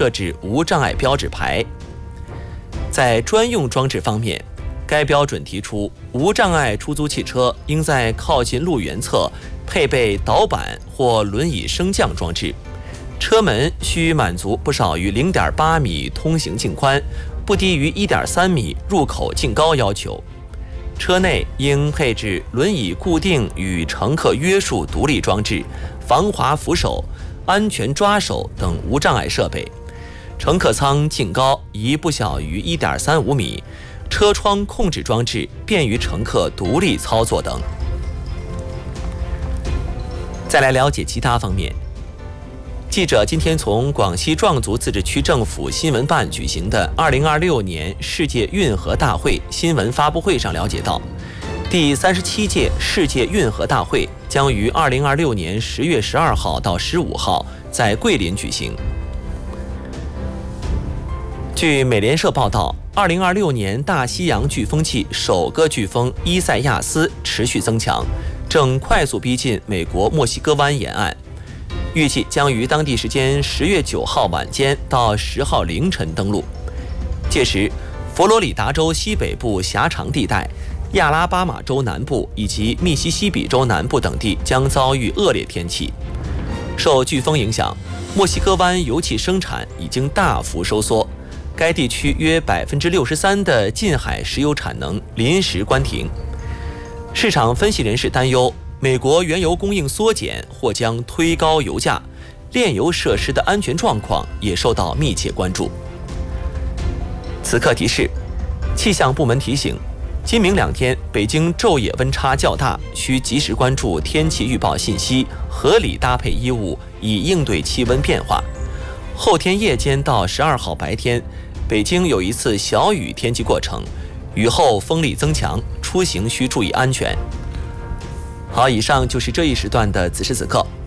设置无障碍标志牌。在专用装置方面，该标准提出，无障碍出租汽车应在靠近路缘侧配备导板或轮椅升降装置，车门需满足不少于 0.8 米通行径宽，不低于 1.3 米入口径高要求。车内应配置轮椅固定与乘客约束独立装置、防滑扶手、安全抓手等无障碍设备。乘客舱径高宜不小于 1.35 米，车窗控制装置便于乘客独立操作等。再来了解其他方面。记者今天从广西壮族自治区政府新闻办举行的2026年世界运河大会新闻发布会上了解到，第37届世界运河大会将于2026年10月12号到15号在桂林举行。据美联社报道，2026年大西洋飓风季首个飓风伊塞亚斯持续增强，正快速逼近美国墨西哥湾沿岸，预计将于当地时间10月9号晚间到10号凌晨登陆。届时，佛罗里达州西北部狭长地带、亚拉巴马州南部以及密西西比州南部等地将遭遇恶劣天气。受飓风影响，墨西哥湾油气生产已经大幅收缩，该地区约 63% 的近海石油产能临时关停。市场分析人士担忧，美国原油供应缩减或将推高油价，炼油设施的安全状况也受到密切关注。此刻提示，气象部门提醒，今明2天北京昼夜温差较大，需及时关注天气预报信息，合理搭配衣物，以应对气温变化。后天夜间到12号白天，北京有一次小雨天气过程，雨后风力增强，出行需注意安全。好，以上就是这一时段的此时此刻，